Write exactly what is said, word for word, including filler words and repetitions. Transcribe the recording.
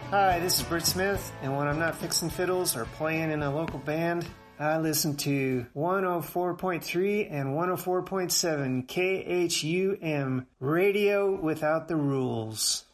Hi, this is Britt Smith, and when I'm not fixing fiddles or playing in a local band, I listen to one oh four point three and one oh four point seven K H U M, Radio Without the Rules.